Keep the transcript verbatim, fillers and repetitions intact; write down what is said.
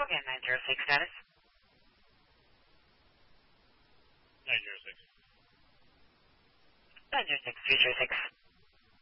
again, nine zero six status. nine zero six. nine zero six, three zero six.